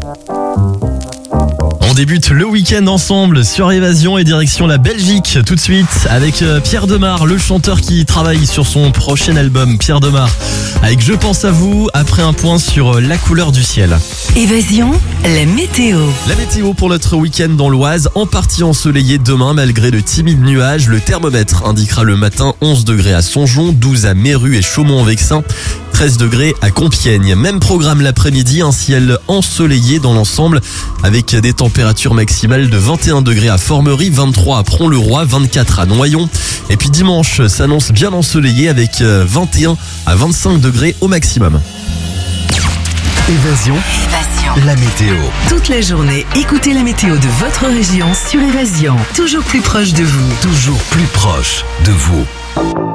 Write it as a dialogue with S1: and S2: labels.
S1: On débute le week-end ensemble sur Évasion et direction la Belgique tout de suite avec Pierre Demar, le chanteur qui travaille sur son prochain album. Pierre Demar avec Je pense à vous après un point sur la couleur du ciel.
S2: Évasion, la météo.
S1: La météo pour notre week-end dans l'Oise, en partie ensoleillé demain malgré de timides nuages. Le thermomètre indiquera le matin 11 degrés à Songeon, 12 à Méru et Chaumont-en-Vexin, 13 degrés à Compiègne. Même programme l'après-midi, un ciel ensoleillé dans l'ensemble avec des températures maximales de 21 degrés à Formerie, 23 à Pront-le-Roi, 24 à Noyon. Et puis dimanche s'annonce bien ensoleillé avec 21 à 25 degrés au maximum.
S3: Évasion, la météo.
S2: Toute la journée, écoutez la météo de votre région sur Évasion. Toujours plus proche de vous.
S3: Toujours plus proche de vous.